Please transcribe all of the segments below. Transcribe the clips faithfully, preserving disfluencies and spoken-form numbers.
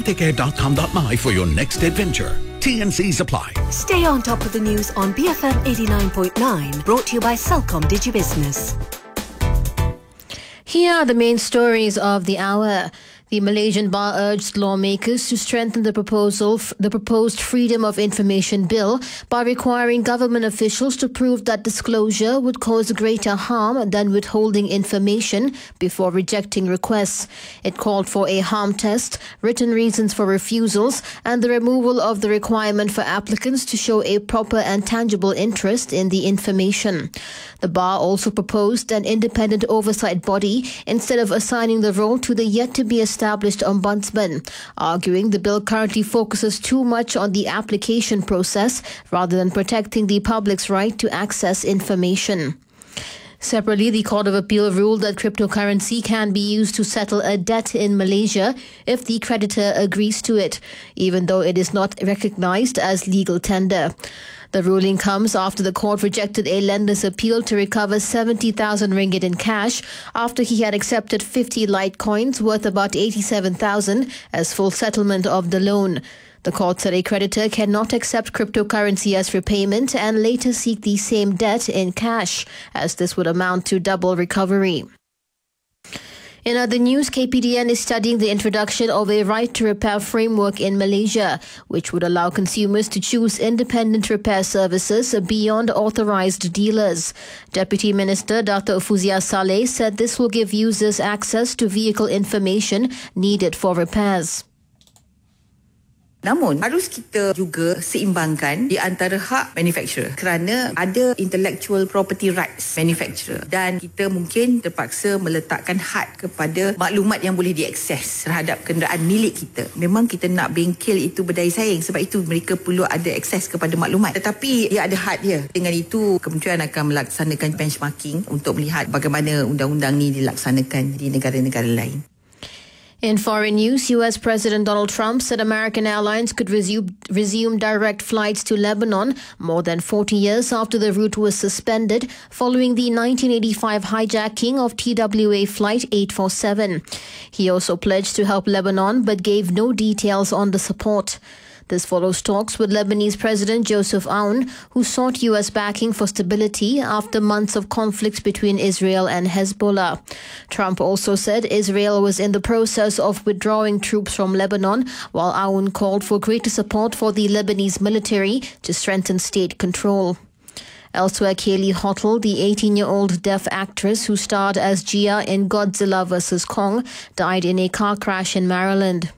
balticare dot com dot my for your next adventure. T and C's apply. Stay on top of the news on B F M eighty-nine point nine, brought to you by Celcom DigiBusiness. Here are the main stories of the hour. The Malaysian Bar urged lawmakers to strengthen the proposal, the proposed Freedom of Information Bill by requiring government officials to prove that disclosure would cause greater harm than withholding information before rejecting requests. It called for a harm test, written reasons for refusals, and the removal of the requirement for applicants to show a proper and tangible interest in the information. The Bar also proposed an independent oversight body instead of assigning the role to the yet-to-be established ombudsman, arguing the bill currently focuses too much on the application process rather than protecting the public's right to access information. Separately, the Court of Appeal ruled that cryptocurrency can be used to settle a debt in Malaysia if the creditor agrees to it, even though it is not recognized as legal tender. The ruling comes after the court rejected a lender's appeal to recover seventy thousand ringgit in cash after he had accepted fifty Litecoins worth about eighty-seven thousand as full settlement of the loan. The court said a creditor cannot accept cryptocurrency as repayment and later seek the same debt in cash, as this would amount to double recovery. In other news, K P D N is studying the introduction of a right to repair framework in Malaysia, which would allow consumers to choose independent repair services beyond authorized dealers. Deputy Minister Dato' Fuzia Saleh said this will give users access to vehicle information needed for repairs. Namun, harus kita juga seimbangkan di antara hak manufacturer kerana ada intellectual property rights manufacturer dan kita mungkin terpaksa meletakkan had kepada maklumat yang boleh diakses terhadap kenderaan milik kita. Memang kita nak bengkel itu berdaya saing, sebab itu mereka perlu ada akses kepada maklumat. Tetapi dia ada had dia. Dengan itu, kementerian akan melaksanakan benchmarking untuk melihat bagaimana undang-undang ni dilaksanakan di negara-negara lain. In foreign news, U S President Donald Trump said American Airlines could resume, resume direct flights to Lebanon more than forty years after the route was suspended following the nineteen eighty-five hijacking of T W A Flight eight forty-seven. He also pledged to help Lebanon but gave no details on the support. This follows talks with Lebanese President Joseph Aoun, who sought U S backing for stability after months of conflict between Israel and Hezbollah. Trump also said Israel was in the process of withdrawing troops from Lebanon, while Aoun called for greater support for the Lebanese military to strengthen state control. Elsewhere, Kaylee Hottle, the eighteen-year-old deaf actress who starred as Gia in Godzilla versus Kong, died in a car crash in Maryland.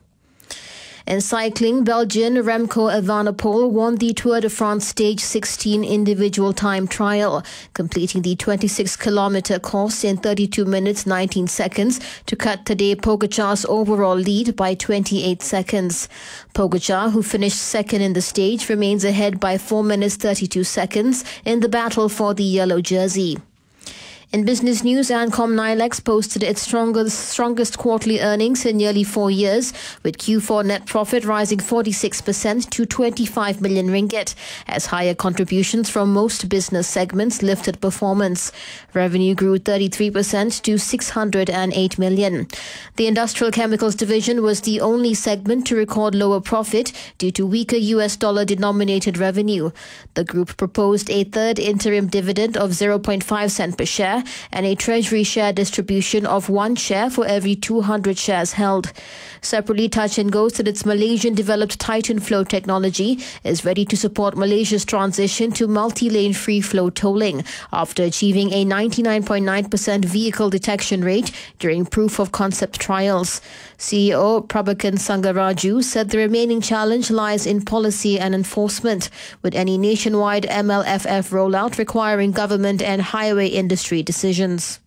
In cycling, Belgian Remco Evenepoel won the Tour de France Stage sixteen individual time trial, completing the twenty-six kilometre course in thirty-two minutes nineteen seconds to cut Tadej Pogacar's overall lead by twenty-eight seconds. Pogacar, who finished second in the stage, remains ahead by four minutes thirty-two seconds in the battle for the yellow jersey. In business news, Ancom Nilex posted its strongest, strongest quarterly earnings in nearly four years, with Q four net profit rising forty-six percent to twenty-five million ringgit, as higher contributions from most business segments lifted performance. Revenue grew thirty-three percent to six hundred eight million. The Industrial Chemicals division was the only segment to record lower profit due to weaker U S dollar-denominated revenue. The group proposed a third interim dividend of zero point five cent per share and a treasury share distribution of one share for every two hundred shares held. Separately, Touch and Go said its Malaysian-developed Titan Flow technology is ready to support Malaysia's transition to multi-lane free-flow tolling after achieving a ninety-nine point nine percent vehicle detection rate during proof-of-concept trials. C E O Prabhakan Sangaraju said the remaining challenge lies in policy and enforcement, with any nationwide M L F F rollout requiring government and highway industry decisions.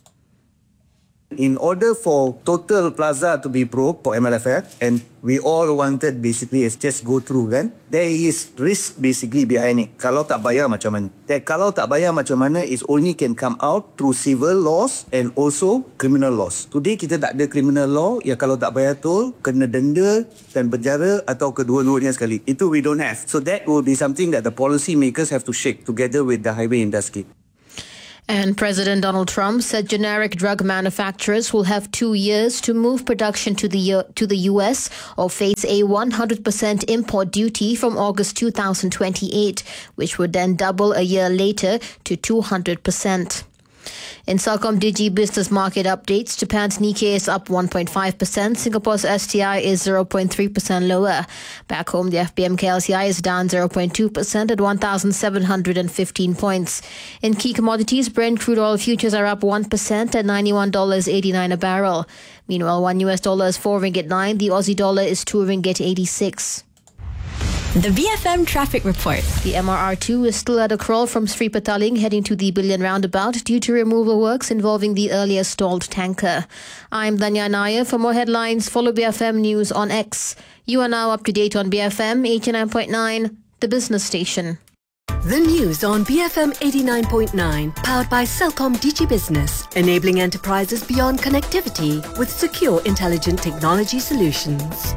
In order for total plaza to be broke for M L F F, and we all wanted basically is just go through kan, there is risk basically behind it. Kalau tak bayar macam mana? That kalau tak bayar macam mana is only can come out through civil laws and also criminal laws. Today kita tak ada criminal law, ya kalau tak bayar tol, kena denda dan penjara atau kedua-duanya sekali. Itu we don't have. So that will be something that the policy makers have to shake together with the highway industry. And President Donald Trump said generic drug manufacturers will have two years to move production to the U- to the U S or face a one hundred percent import duty from August two thousand twenty-eight, which would then double a year later to two hundred percent. In Celcom Digi business market updates, Japan's Nikkei is up one point five percent. Singapore's S T I is zero point three percent lower. Back home, the F B M K L C I is down zero point two percent at one thousand seven hundred fifteen points. In key commodities, Brent crude oil futures are up one percent at ninety-one dollars and eighty-nine cents a barrel. Meanwhile, one U S dollar is four ringgit nine. The Aussie dollar is two ringgit eighty-six. The B F M Traffic Report. The M R R two is still at a crawl from Sri Petaling heading to the Billion Roundabout due to removal works involving the earlier stalled tanker. I'm Danya Nair. For more headlines, follow B F M News on X. You are now up to date on B F M eighty-nine point nine, the business station. The news on B F M eighty-nine point nine, powered by Celcom Digi Business, enabling enterprises beyond connectivity with secure, intelligent technology solutions.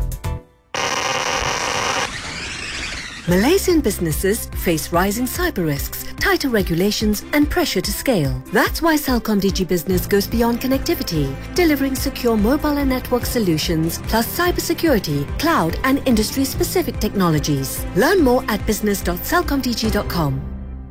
Malaysian businesses face rising cyber risks, tighter regulations and pressure to scale. That's why Celcom Digi Business goes beyond connectivity, delivering secure mobile and network solutions, plus cybersecurity, cloud and industry-specific technologies. Learn more at business dot celcom digi dot com.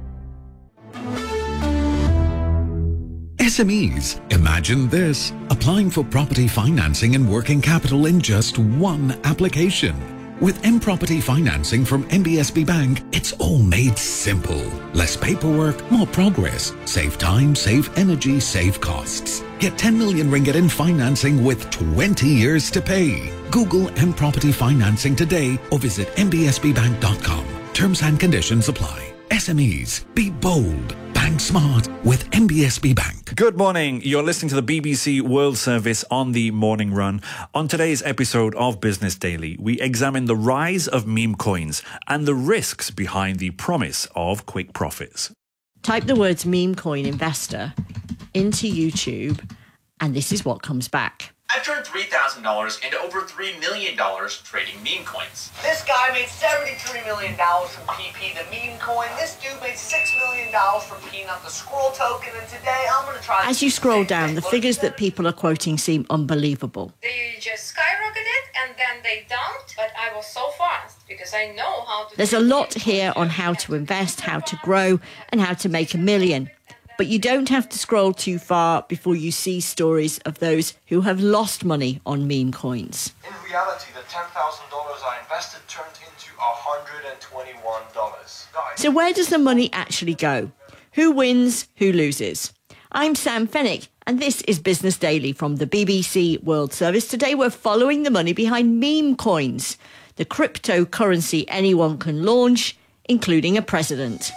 S M Es. Imagine this. Applying for property financing and working capital in just one application. With M-Property Financing from M B S B Bank, it's all made simple. Less paperwork, more progress. Save time, save energy, save costs. Get ten million ringgit in financing with twenty years to pay. Google M-Property Financing today or visit m b s b bank dot com. Terms and conditions apply. S M Es. Be bold. Bank smart with M B S B Bank. Good morning. You're listening to the B B C World Service on the Morning Run. On today's episode of Business Daily, we examine the rise of meme coins and the risks behind the promise of quick profits. Type the words meme coin investor into YouTube and this is what comes back. I've turned three thousand dollars into over three million dollars trading meme coins. This guy made seventy-three million dollars from P P, the meme coin. This dude made six million dollars from Peanut, the squirrel token. And today I'm going to try... As you scroll down, the figures that people are quoting seem unbelievable. They just skyrocketed and then they dumped, but I was so fast because I know how to... There's a lot here on how to invest, how to grow, and how to make a million. But you don't have to scroll too far before you see stories of those who have lost money on meme coins. In reality, the ten thousand dollars I invested turned into one hundred twenty-one dollars. So where does the money actually go? Who wins? Who loses? I'm Sam Fennick, and this is Business Daily from the B B C World Service. Today we're following the money behind meme coins, the cryptocurrency anyone can launch, including a president.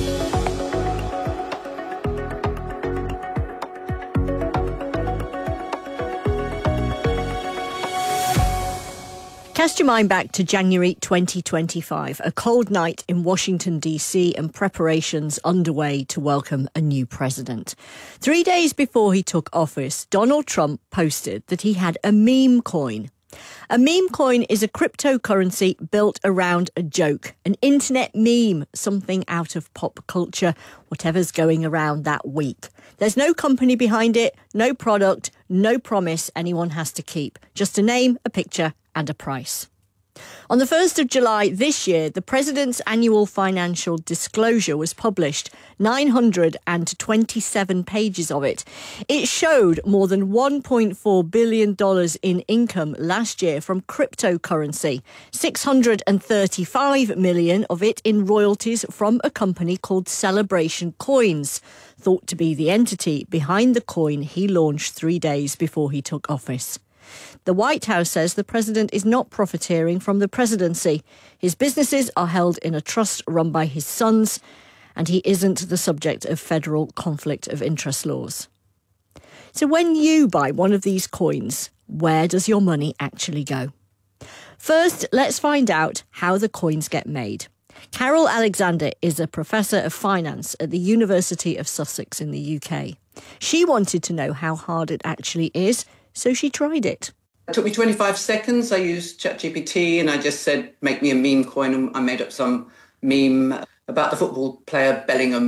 Cast your mind back to January twenty twenty-five, a cold night in Washington, D C, and preparations underway to welcome a new president. Three days before he took office, Donald Trump posted that he had a meme coin. A meme coin is a cryptocurrency built around a joke, an internet meme, something out of pop culture, whatever's going around that week. There's no company behind it, no product, no promise anyone has to keep. Just a name, a picture, and a price. On the first of July this year, the President's annual financial disclosure was published, nine hundred twenty-seven pages of it. It showed more than one point four billion dollars in income last year from cryptocurrency, six hundred thirty-five million dollars of it in royalties from a company called Celebration Coins, thought to be the entity behind the coin he launched three days before he took office. The White House says the president is not profiteering from the presidency. His businesses are held in a trust run by his sons, and he isn't the subject of federal conflict of interest laws. So when you buy one of these coins, where does your money actually go? First, let's find out how the coins get made. Carol Alexander is a professor of finance at the University of Sussex in the U K. She wanted to know how hard it actually is, so she tried it. It took me twenty-five seconds. I used ChatGPT and I just said, make me a meme coin. And I made up some meme about the football player Bellingham.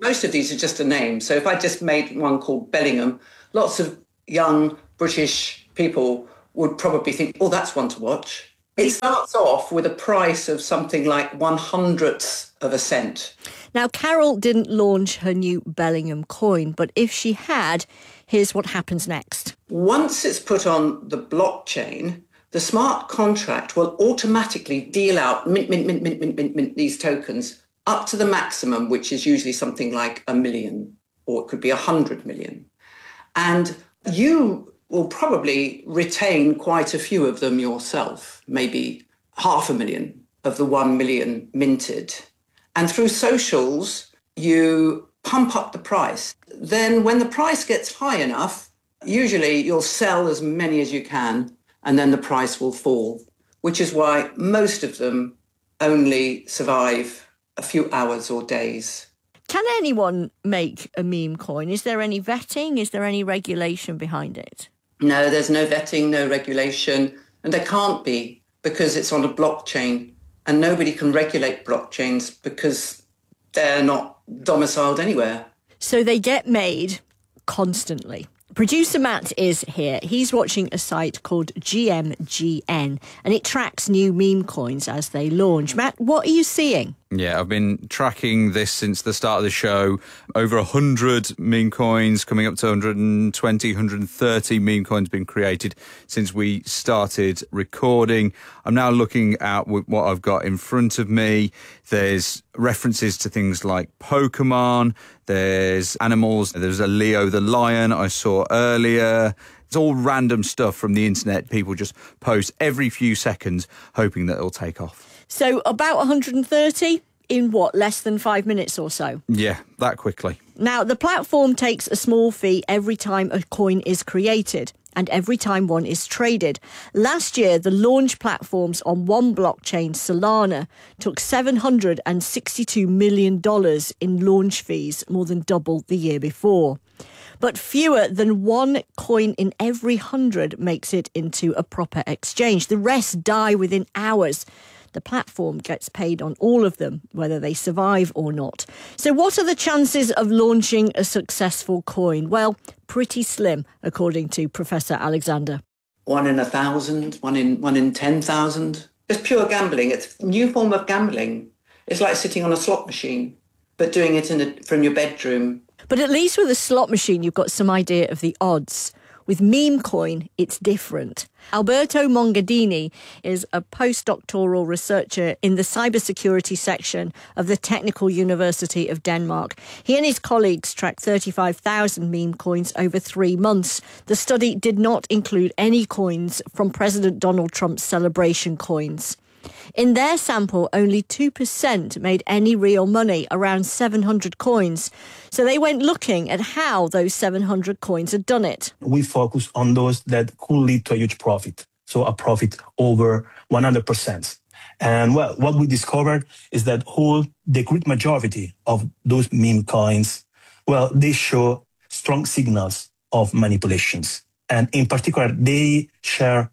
Most of these are just a name. So if I just made one called Bellingham, lots of young British people would probably think, oh, that's one to watch. It starts off with a price of something like one hundredth of a cent. Now, Carol didn't launch her new Bellingham coin, but if she had, here's what happens next. Once it's put on the blockchain, the smart contract will automatically deal out mint, mint, mint, mint, mint, mint, mint, these tokens up to the maximum, which is usually something like a million, or it could be a hundred million. And you will probably retain quite a few of them yourself, maybe half a million of the one million minted. And through socials, you pump up the price. Then when the price gets high enough, usually you'll sell as many as you can, and then the price will fall, which is why most of them only survive a few hours or days. Can anyone make a meme coin? Is there any vetting? Is there any regulation behind it? No, there's no vetting, no regulation, and there can't be because it's on a blockchain, and nobody can regulate blockchains because they're not domiciled anywhere. So they get made constantly. Producer Matt is here. He's watching a site called G M G N, and it tracks new meme coins as they launch. Matt, what are you seeing? Yeah, I've been tracking this since the start of the show. Over one hundred meme coins, coming up to one hundred twenty, one hundred thirty meme coins being created since we started recording. I'm now looking at what I've got in front of me. There's references to things like Pokemon. There's animals. There's a Leo the lion I saw earlier. It's all random stuff from the internet. People just post every few seconds, hoping that it'll take off. So about one hundred thirty in what, less than five minutes or so? Yeah, that quickly. Now, the platform takes a small fee every time a coin is created and every time one is traded. Last year, the launch platforms on one blockchain, Solana, took seven hundred sixty-two million dollars in launch fees, more than double the year before. But fewer than one coin in every hundred makes it into a proper exchange. The rest die within hours. The platform gets paid on all of them, whether they survive or not. So what are the chances of launching a successful coin? Well, pretty slim, according to Professor Alexander. One in a thousand, one in one in ten thousand. It's pure gambling. It's a new form of gambling. It's like sitting on a slot machine, but doing it in a, from your bedroom. But at least with a slot machine, you've got some idea of the odds. With meme coin, it's different. Alberto Mongadini is a postdoctoral researcher in the cybersecurity section of the Technical University of Denmark. He and his colleagues tracked thirty-five thousand meme coins over three months. The study did not include any coins from President Donald Trump's celebration coins. In their sample, only two percent made any real money, around seven hundred coins. So they went looking at how those seven hundred coins had done it. We focus on those that could lead to a huge profit, so a profit over one hundred percent. And well, what we discovered is that whole, the great majority of those meme coins, well, they show strong signals of manipulations. And in particular, they share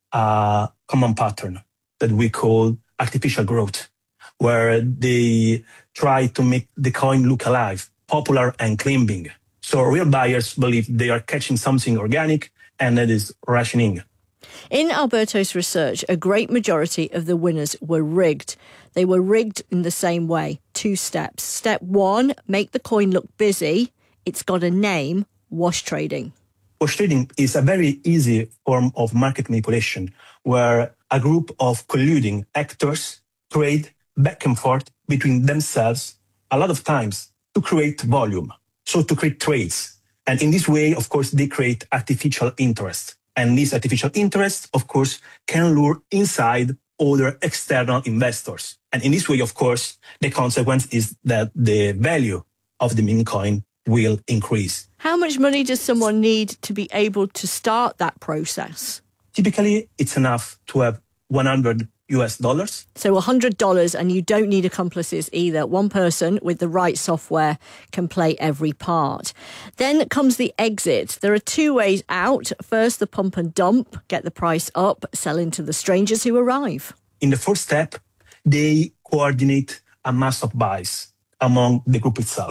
a common pattern that we call artificial growth, where they try to make the coin look alive, popular and claiming. So real buyers believe they are catching something organic and that is rationing. In Alberto's research, a great majority of the winners were rigged. They were rigged in the same way, two steps. Step one, make the coin look busy. It's got a name, wash trading. Wash trading is a very easy form of market manipulation where a group of colluding actors trade back and forth between themselves a lot of times to create volume, so to create trades. And in this way, of course, they create artificial interest. And this artificial interest, of course, can lure inside other external investors. And in this way, of course, the consequence is that the value of the meme coin will increase. How much money does someone need to be able to start that process? Typically, it's enough to have one hundred U S dollars. So one hundred dollars, and you don't need accomplices either. One person with the right software can play every part. Then comes the exit. There are two ways out. First, the pump and dump, get the price up, sell into the strangers who arrive. In the first step, they coordinate a mass of buys among the group itself.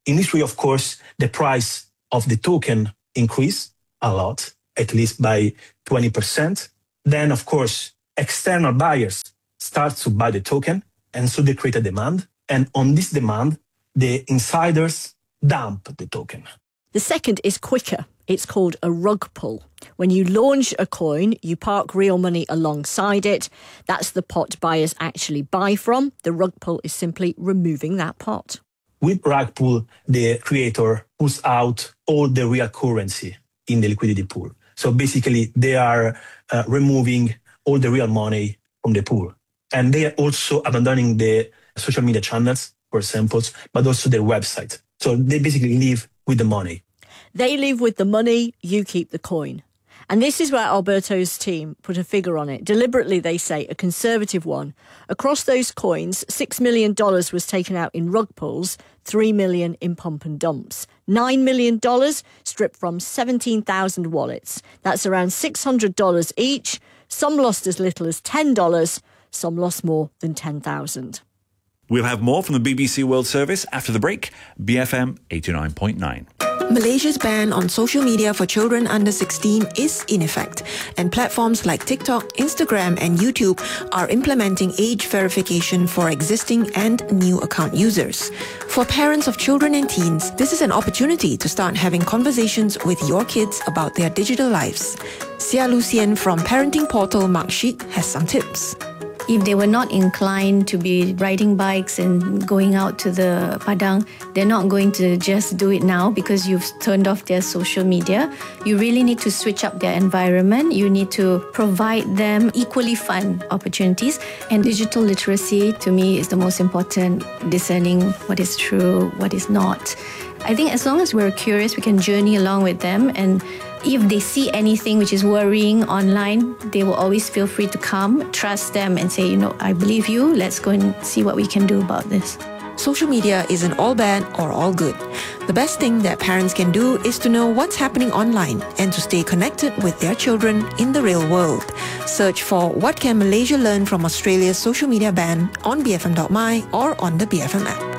initially, of course, the price of the token increased a lot, at least by twenty percent. Then, of course, external buyers start to buy the token, and so they create a demand. And on this demand, the insiders dump the token. The second is quicker. It's called a rug pull. When you launch a coin, you park real money alongside it. That's the pot buyers actually buy from. The rug pull is simply removing that pot. With rug pull, the creator pulls out all the real currency in the liquidity pool. So basically, they are uh, removing all the real money from the pool. And they are also abandoning the social media channels, for samples, but also their website. So they basically live with the money. They leave with the money, you keep the coin. And this is where Alberto's team put a figure on it. Deliberately, they say, a conservative one. Across those coins, six million dollars was taken out in rug pulls, three million dollars in pump and dumps. nine million dollars stripped from seventeen thousand wallets. That's around six hundred dollars each. Some lost as little as ten dollars. Some lost more than ten thousand dollars. We'll have more from the B B C World Service after the break. B F M eighty-nine point nine. Malaysia's ban on social media for children under sixteen is in effect, and platforms like TikTok, Instagram and YouTube are implementing age verification for existing and new account users. For parents of children and teens, this is an opportunity to start having conversations with your kids about their digital lives. Sia Lucien from parenting portal Marksheet has some tips. If they were not inclined to be riding bikes and going out to the Padang, they're not going to just do it now because you've turned off their social media. You really need to switch up their environment. You need to provide them equally fun opportunities. And digital literacy, to me, is the most important, discerning what is true, what is not. I think as long as we're curious, we can journey along with them, and if they see anything which is worrying online, they will always feel free to come, trust them and say, you know, I believe you, let's go and see what we can do about this. Social media isn't all bad or all good. The best thing that parents can do is to know what's happening online and to stay connected with their children in the real world. Search for What Can Malaysia Learn from Australia's social media ban on b f m dot m y or on the B F M app.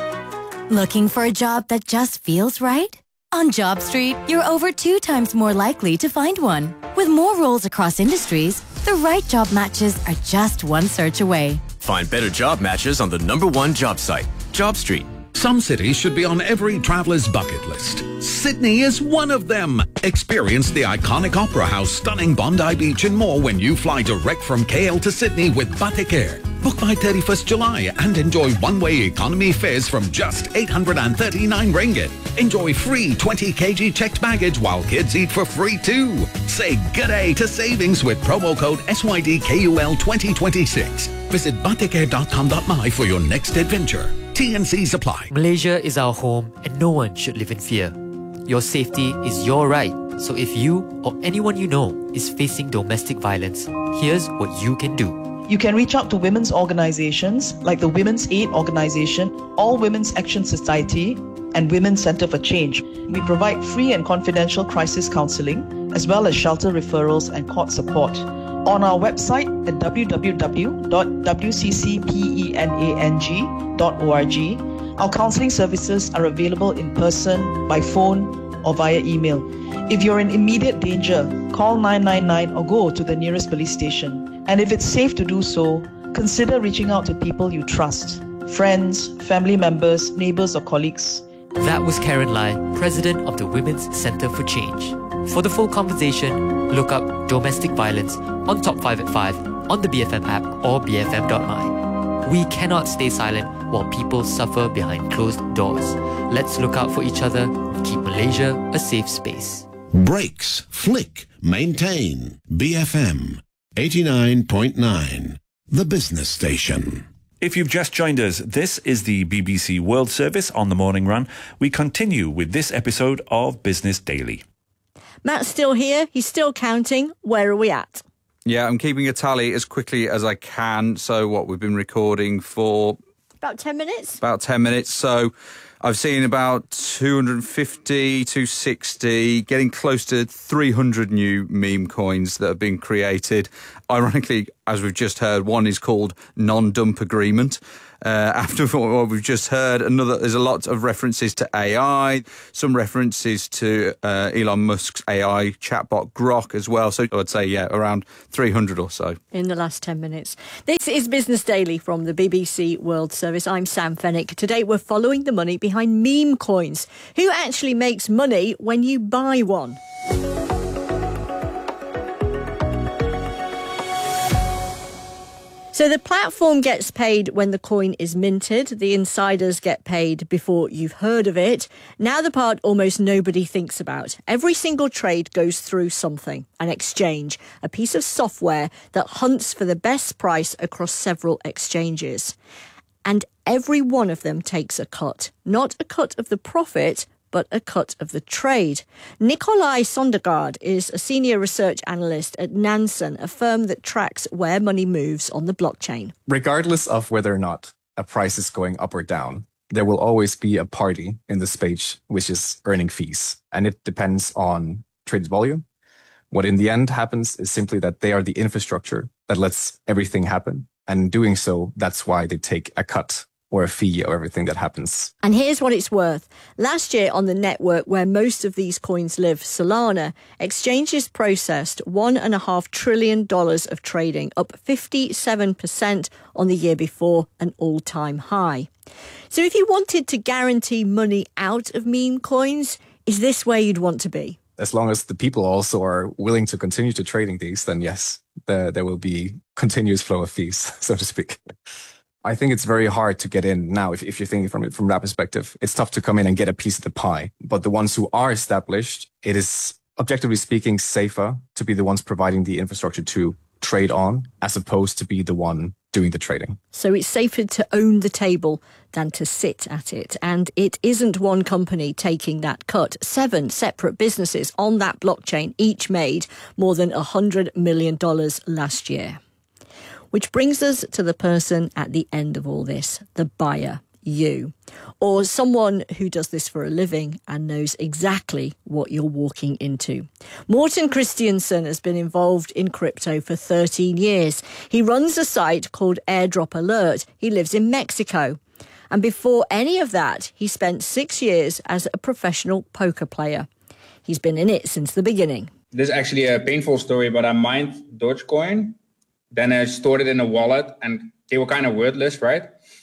Looking for a job that just feels right? On JobStreet, you're over two times more likely to find one. With more roles across industries, the right job matches are just one search away. Find better job matches on the number one job site, JobStreet. Some cities should be on every traveller's bucket list. Sydney is one of them. Experience the iconic Opera House, stunning Bondi Beach and more when you fly direct from K L to Sydney with Batik Air. Book by thirty-first July and enjoy one-way economy fares from just eight hundred thirty-nine ringgit. Enjoy free twenty kilograms checked baggage while kids eat for free too. Say good day to savings with promo code S Y D K U L twenty twenty-six. Visit batik air dot com dot m y for your next adventure. T and Cs apply. Malaysia is our home and no one should live in fear. Your safety is your right. So if you or anyone you know is facing domestic violence, here's what you can do. You can reach out to women's organizations like the Women's Aid Organization, All Women's Action Society, and Women's Center for Change. We provide free and confidential crisis counseling, as well as shelter referrals and court support. On our website at w w w dot w c c penang dot org, our counseling services are available in person, by phone, or via email. If you're in immediate danger, call nine nine nine or go to the nearest police station. And if it's safe to do so, consider reaching out to people you trust, friends, family members, neighbors or colleagues. That was Karen Lai, President of the Women's Center for Change. For the full conversation, look up domestic violence on Top five at five on the B F M app or b f m dot m y. We cannot stay silent while people suffer behind closed doors. Let's look out for each other and keep Malaysia a safe space. Brakes, flick, maintain. B F M eighty-nine point nine, the business station. If you've just joined us, this is the B B C World Service on the Morning Run. We continue with this episode of Business Daily. Matt's still here. He's still counting. Where are we at? Yeah, I'm keeping a tally as quickly as I can. So what, we've been recording for... About ten minutes? About ten minutes. So I've seen about two fifty, two sixty, getting close to three hundred new meme coins that have been created. Ironically, as we've just heard, one is called Non-Dump Agreement. Uh, after what we've just heard, another there's a lot of references to A I, some references to uh, Elon Musk's A I chatbot Grok as well. So I'd say, yeah, around three hundred or so. In the last ten minutes. This is Business Daily from the B B C World Service. I'm Sam Fennick. Today we're following the money behind meme coins. Who actually makes money when you buy one? So the platform gets paid when the coin is minted. The insiders get paid before you've heard of it. Now the part almost nobody thinks about. Every single trade goes through something, an exchange, a piece of software that hunts for the best price across several exchanges. And every one of them takes a cut. Not a cut of the profit, but a cut of the trade. Nikolai Sondergaard is a senior research analyst at Nansen, a firm that tracks where money moves on the blockchain. Regardless of whether or not a price is going up or down, there will always be a party in the space which is earning fees. And it depends on trade volume. What in the end happens is simply that they are the infrastructure that lets everything happen. And in doing so, that's why they take a cut or a fee of everything that happens. And here's what it's worth. Last year on the network where most of these coins live, Solana, exchanges processed one and a half trillion dollars of trading, up fifty-seven percent on the year before, an all-time high. So if you wanted to guarantee money out of meme coins, is this where you'd want to be? As long as the people also are willing to continue to trading these, then yes, there, there will be continuous flow of fees, so to speak. I think it's very hard to get in now if, if you're thinking from it from that perspective. It's tough to come in and get a piece of the pie. But the ones who are established, it is, objectively speaking, safer to be the ones providing the infrastructure to trade on as opposed to be the one doing the trading. So it's safer to own the table than to sit at it. And it isn't one company taking that cut. Seven separate businesses on that blockchain each made more than one hundred million dollars last year. Which brings us to the person at the end of all this, the buyer, you, or someone who does this for a living and knows exactly what you're walking into. Morten Christiansen has been involved in crypto for thirteen years. He runs a site called Airdrop Alert. He lives in Mexico. And before any of that, he spent six years as a professional poker player. He's been in it since the beginning. This is actually a painful story, but I mined Dogecoin. Then I stored it in a wallet and they were kind of wordless, right?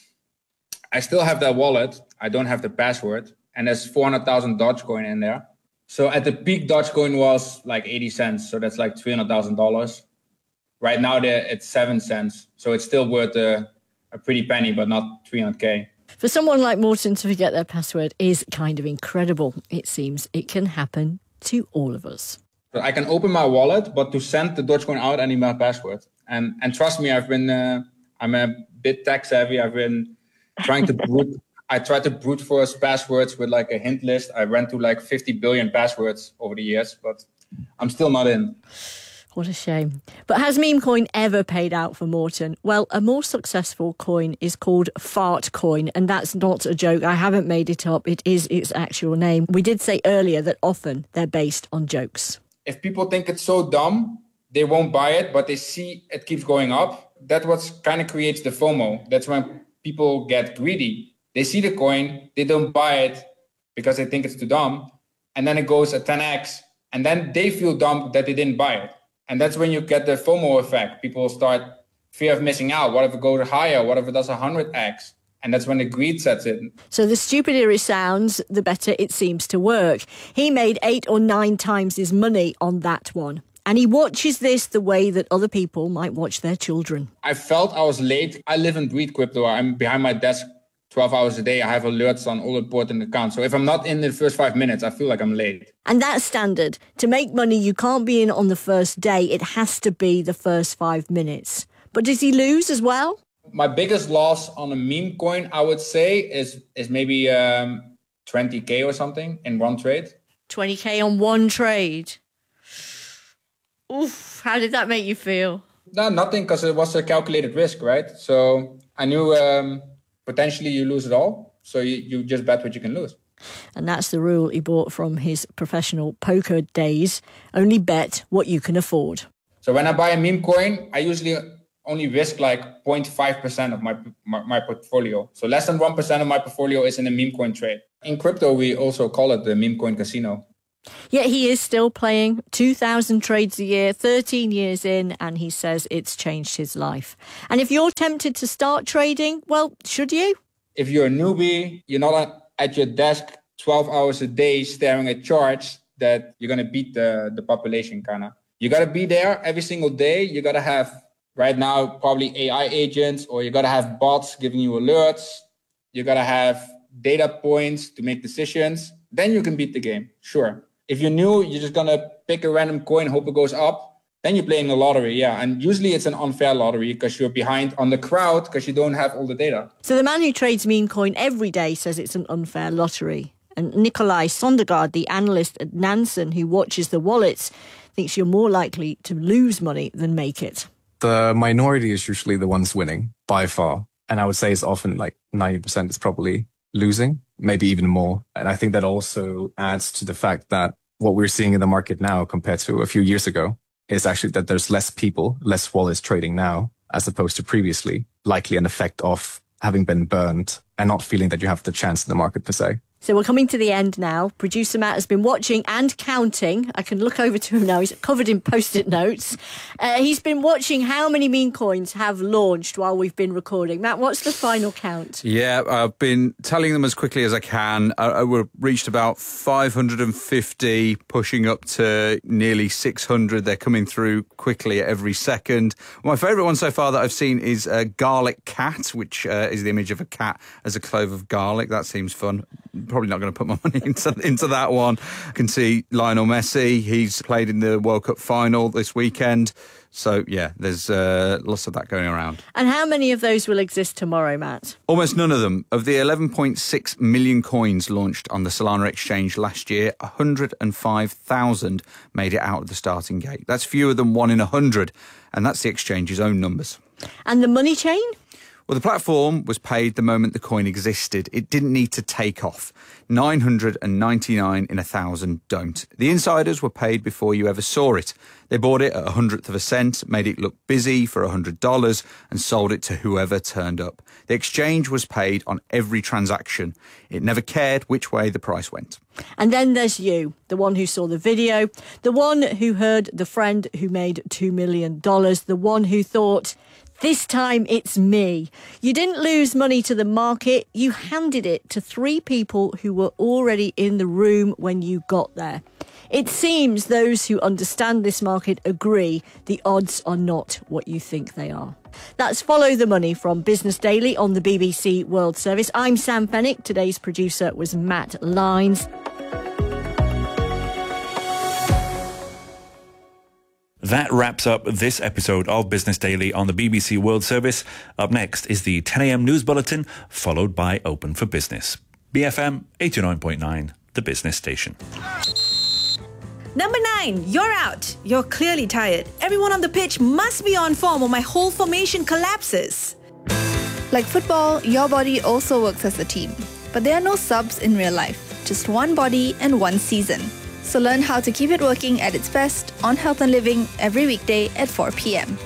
I still have that wallet. I don't have the password. And there's four hundred thousand Dogecoin in there. So at the peak, Dogecoin was like eighty cents. So that's like three hundred thousand dollars. Right now, it's seven cents. So it's still worth a, a pretty penny, but not three hundred K. For someone like Morten to forget their password is kind of incredible. It seems it can happen to all of us. So I can open my wallet, but to send the Dogecoin out, I need my password. And and trust me, I've been, uh, I'm a bit tech savvy. I've been trying to brute, I tried to brute force passwords with like a hint list. I ran through like fifty billion passwords over the years, but I'm still not in. What a shame. But has Memecoin ever paid out for Morten? Well, a more successful coin is called Fartcoin, and that's not a joke. I haven't made it up. It is its actual name. We did say earlier that often they're based on jokes. If people think it's so dumb, they won't buy it, but they see it keeps going up. That's what kind of creates the FOMO. That's when people get greedy. They see the coin, they don't buy it because they think it's too dumb. And then it goes at ten X. And then they feel dumb that they didn't buy it. And that's when you get the FOMO effect. People start fear of missing out. What if it goes higher? What if it does one hundred X? And that's when the greed sets in. So the stupider it sounds, the better it seems to work. He made eight or nine times his money on that one. And he watches this the way that other people might watch their children. I felt I was late. I live and breathe crypto. I'm behind my desk twelve hours a day. I have alerts on all important accounts. So if I'm not in the first five minutes, I feel like I'm late. And that's standard. To make money, you can't be in on the first day. It has to be the first five minutes. But does he lose as well? My biggest loss on a meme coin, I would say, is, is maybe um, twenty K or something in one trade. twenty K on one trade? Oof, how did that make you feel? No, nothing, because it was a calculated risk, right? So I knew um, potentially you lose it all. So you, you just bet what you can lose. And that's the rule he bought from his professional poker days. Only bet what you can afford. So when I buy a meme coin, I usually only risk like zero point five percent of my, my, my portfolio. So less than one percent of my portfolio is in a meme coin trade. In crypto, we also call it the meme coin casino. Yet he is still playing two thousand trades a year, thirteen years in, and he says it's changed his life. And if you're tempted to start trading, well, should you? If you're a newbie, you're not at your desk twelve hours a day staring at charts, that you're going to beat the, the population, kind of. You got to be there every single day. You got to have, right now, probably A I agents, or you got to have bots giving you alerts. You got to have data points to make decisions. Then you can beat the game, sure. If you're new, you're just going to pick a random coin, hope it goes up. Then you're playing the lottery, yeah. And usually it's an unfair lottery because you're behind on the crowd because you don't have all the data. So the man who trades meme coin every day says it's an unfair lottery. And Nikolai Sondergaard, the analyst at Nansen who watches the wallets, thinks you're more likely to lose money than make it. The minority is usually the ones winning by far. And I would say it's often like ninety percent is probably losing, maybe even more. And I think that also adds to the fact that what we're seeing in the market now compared to a few years ago is actually that there's less people, less wallets trading now as opposed to previously, likely an effect of having been burned and not feeling that you have the chance in the market per se. So we're coming to the end now. Producer Matt has been watching and counting. I can look over to him now. He's covered in post-it notes. Uh, he's been watching how many meme coins have launched while we've been recording. Matt, what's the final count? Yeah, I've been telling them as quickly as I can. I, I we've reached about five hundred fifty, pushing up to nearly six hundred. They're coming through quickly at every second. My favourite one so far that I've seen is a garlic cat, which uh, is the image of a cat as a clove of garlic. That seems fun. Probably not going to put my money into, into that one. I can see Lionel Messi. He's played in the World Cup final this weekend. So, yeah, there's uh, lots of that going around. And how many of those will exist tomorrow, Matt? Almost none of them. Of the eleven point six million coins launched on the Solana exchange last year, one hundred five thousand made it out of the starting gate. That's fewer than one in one hundred, and that's the exchange's own numbers. And the money chain? Well, the platform was paid the moment the coin existed. It didn't need to take off. nine hundred ninety-nine in a thousand don't. The insiders were paid before you ever saw it. They bought it at a hundredth of a cent, made it look busy for one hundred dollars and sold it to whoever turned up. The exchange was paid on every transaction. It never cared which way the price went. And then there's you, the one who saw the video, the one who heard the friend who made two million dollars, the one who thought, this time it's me. You didn't lose money to the market. You handed it to three people who were already in the room when you got there. It seems those who understand this market agree the odds are not what you think they are. That's Follow the Money from Business Daily on the B B C World Service. I'm Sam Fennick. Today's producer was Matt Lyons. That wraps up this episode of Business Daily on the B B C World Service. Up next is the ten a.m. news bulletin, followed by Open for Business. B F M eighty-nine point nine, the business station. Number nine, you're out. You're clearly tired. Everyone on the pitch must be on form or my whole formation collapses. Like football, your body also works as a team. But there are no subs in real life. Just one body and one season. So learn how to keep it working at its best on Health and Living every weekday at four p.m.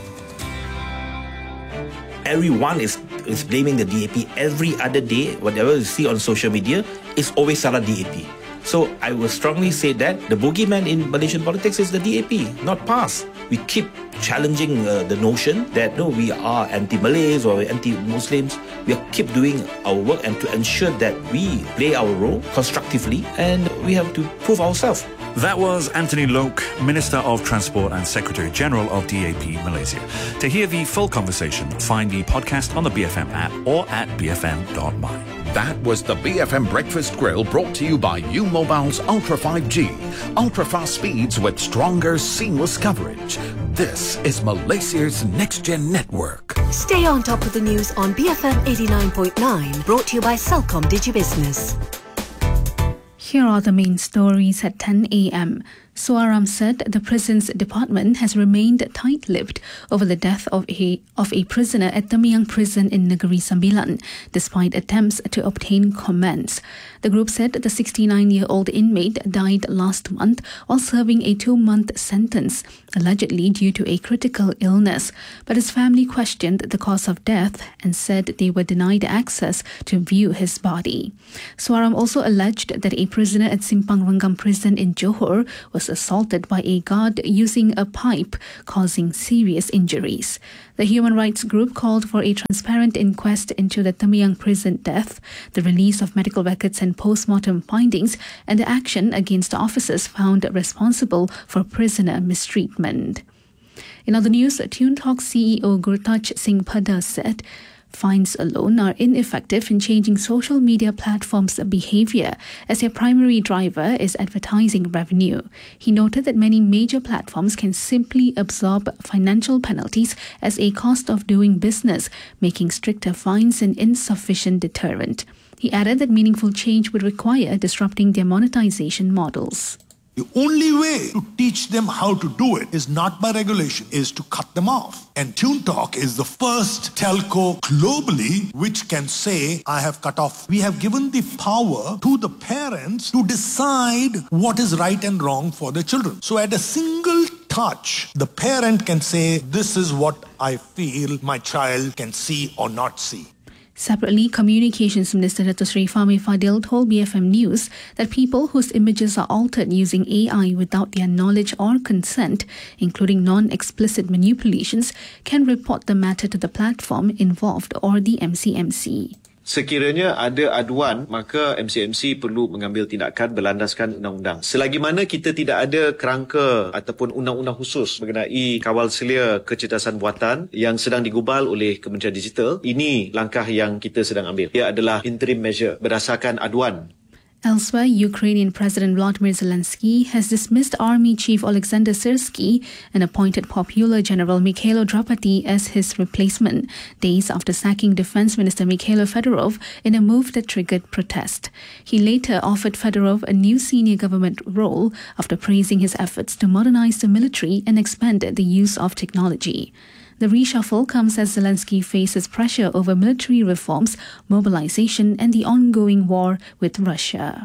Everyone is, is blaming the D A P every other day. Whatever you see on social media is always Salah D A P. So I will strongly say that the boogeyman in Malaysian politics is the D A P, not P A S. We keep challenging uh, the notion that no, we are anti-Malays or anti-Muslims. We keep doing our work and to ensure that we play our role constructively, and we have to prove ourselves. That was Anthony Loke, Minister of Transport and Secretary General of D A P Malaysia. To hear the full conversation, find the podcast on the B F M app or at b f m dot my. That was the B F M Breakfast Grill, brought to you by U Mobile's Ultra five G. Ultra-fast speeds with stronger, seamless coverage. This is Malaysia's next-gen network. Stay on top of the news on B F M eighty-nine point nine, brought to you by Celcom Digibusiness. Here are the main stories at ten a.m. Suaram said the prisons department has remained tight-lipped over the death of a, of a prisoner at Tamiang prison in Negeri Sembilan, despite attempts to obtain comments. The group said the sixty-nine-year-old inmate died last month while serving a two-month sentence, allegedly due to a critical illness, but his family questioned the cause of death and said they were denied access to view his body. Suaram also alleged that a prisoner at Simpang Renggam prison in Johor was assaulted by a guard using a pipe, causing serious injuries. The human rights group called for a transparent inquest into the Tamiang prison death, the release of medical records and post-mortem findings, and the action against officers found responsible for prisoner mistreatment. In other news, TuneTalk C E O Gurtaj Singh Pada said fines alone are ineffective in changing social media platforms' behavior, as their primary driver is advertising revenue. He noted that many major platforms can simply absorb financial penalties as a cost of doing business, making stricter fines an insufficient deterrent. He added that meaningful change would require disrupting their monetization models. The only way to teach them how to do it is not by regulation, is to cut them off. And TuneTalk is the first telco globally which can say, I have cut off. We have given the power to the parents to decide what is right and wrong for their children. So at a single touch, the parent can say, this is what I feel my child can see or not see. Separately, Communications Minister Dato Sri Fahmi Fadil told B F M News that people whose images are altered using A I without their knowledge or consent, including non-explicit manipulations, can report the matter to the platform involved or the M C M C. Sekiranya ada aduan, maka M C M C perlu mengambil tindakan berlandaskan undang-undang. Selagi mana kita tidak ada kerangka ataupun undang-undang khusus mengenai kawal selia kecerdasan buatan yang sedang digubal oleh Kementerian Digital, ini langkah yang kita sedang ambil. Ia adalah interim measure berdasarkan aduan. Elsewhere, Ukrainian President Volodymyr Zelensky has dismissed Army Chief Alexander Syrsky and appointed popular General Mikhailo Drapati as his replacement, days after sacking Defense Minister Mikhailo Fedorov in a move that triggered protest. He later offered Fedorov a new senior government role after praising his efforts to modernize the military and expand the use of technology. The reshuffle comes as Zelensky faces pressure over military reforms, mobilization, and the ongoing war with Russia.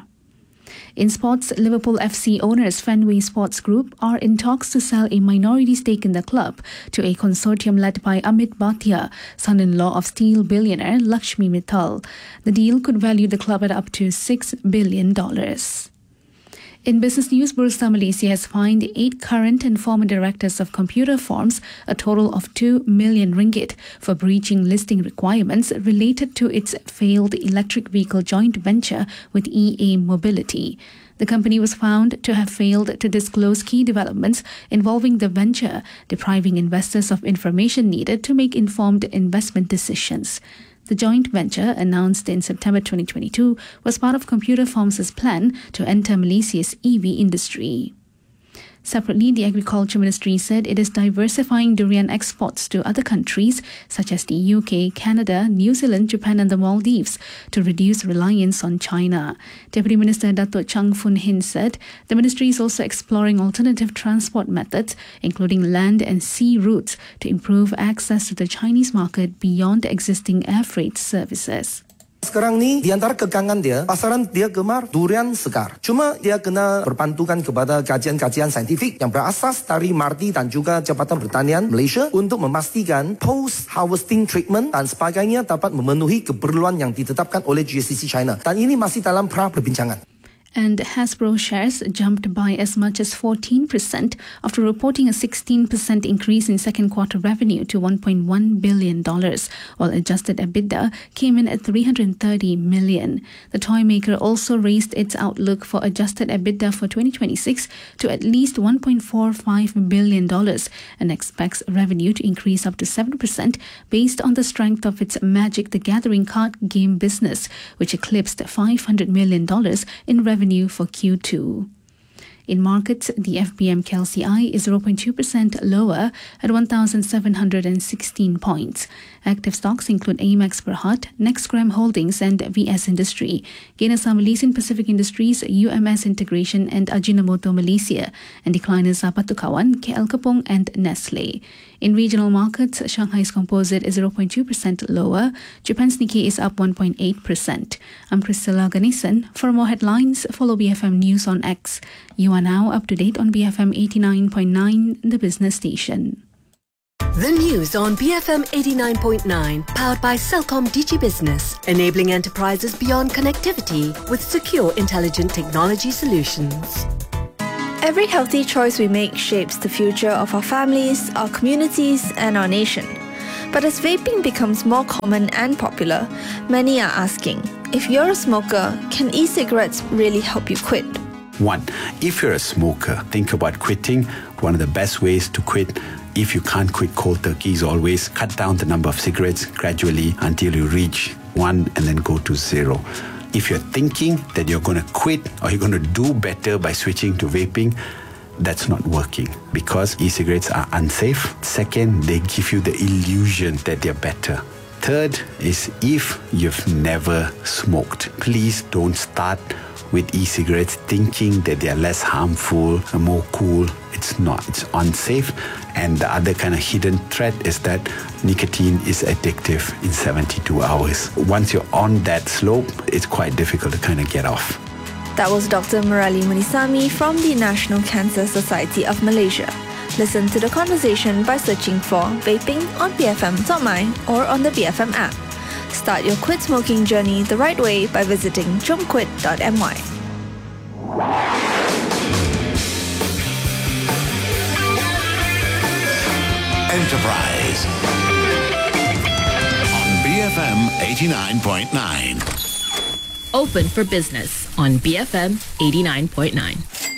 In sports, Liverpool F C owners Fenway Sports Group are in talks to sell a minority stake in the club to a consortium led by Amit Bhatia, son-in-law of steel billionaire Lakshmi Mittal. The deal could value the club at up to six billion dollars. In business news, Bursa Malaysia has fined eight current and former directors of computer firms a total of two million ringgit for breaching listing requirements related to its failed electric vehicle joint venture with E A Mobility. The company was found to have failed to disclose key developments involving the venture, depriving investors of information needed to make informed investment decisions. The joint venture, announced in September twenty twenty-two, was part of Computer Farms' plan to enter Malaysia's E V industry. Separately, the Agriculture Ministry said it is diversifying durian exports to other countries such as the U K, Canada, New Zealand, Japan and the Maldives to reduce reliance on China. Deputy Minister Dato' Chang Fun Hin said the ministry is also exploring alternative transport methods, including land and sea routes, to improve access to the Chinese market beyond existing air freight services. Sekarang ni di antara kekangan dia, pasaran dia gemar durian segar. Cuma dia kena berpantukan kepada kajian-kajian saintifik yang berasas dari Marti dan juga Jabatan Pertanian Malaysia untuk memastikan post-harvesting treatment dan sebagainya dapat memenuhi keperluan yang ditetapkan oleh G S C C China. Dan ini masih dalam pra perbincangan. And Hasbro shares jumped by as much as fourteen percent after reporting a sixteen percent increase in second quarter revenue to one point one billion dollars, while adjusted EBITDA came in at three hundred thirty million dollars. The toy maker also raised its outlook for adjusted EBITDA for twenty twenty-six to at least one point four five billion dollars and expects revenue to increase up to seven percent based on the strength of its Magic the Gathering card game business, which eclipsed five hundred million dollars in revenue for Q two. In markets, the F B M K L C I is zero point two percent lower at one thousand seven hundred sixteen points. Active stocks include Amex Berhad, Nextgram Holdings and V S Industry. Gainers are Malaysian Pacific Industries, U M S Integration and Ajinomoto Malaysia. And decliners are Batu Kawan, K L Kapong and Nestle. In regional markets, Shanghai's Composite is zero point two percent lower. Japan's Nikkei is up one point eight percent. I'm Priscilla Ganesan. For more headlines, follow B F M News on X. You are now up to date on B F M eighty-nine point nine, the business station. The news on B F M eighty-nine point nine, powered by Celcom Digi Business, enabling enterprises beyond connectivity with secure, intelligent technology solutions. Every healthy choice we make shapes the future of our families, our communities, and our nation. But as vaping becomes more common and popular, many are asking, if you're a smoker, can e-cigarettes really help you quit? One, if you're a smoker, think about quitting. One of the best ways to quit, if you can't quit cold turkey, is always cut down the number of cigarettes gradually until you reach one and then go to zero. If you're thinking that you're going to quit or you're going to do better by switching to vaping, that's not working because e-cigarettes are unsafe. Second, they give you the illusion that they're better. Third is if you've never smoked, please don't start with e-cigarettes thinking that they are less harmful and more cool. It's not. It's unsafe. And the other kind of hidden threat is that nicotine is addictive in seventy-two hours. Once you're on that slope, it's quite difficult to kind of get off. That was Doctor Murali Munisami from the National Cancer Society of Malaysia. Listen to the conversation by searching for Vaping on B F M dot my or on the B F M app. Start your quit smoking journey the right way by visiting jomquit dot m y. Enterprise on B F M eighty-nine point nine. Open for Business on B F M eighty-nine point nine.